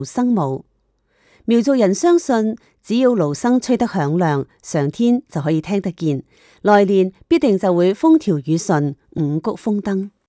生舞。苗族人相信，只要爐笙吹得響亮，上天就可以聽得見，來年必定就會風調雨順、五穀豐登。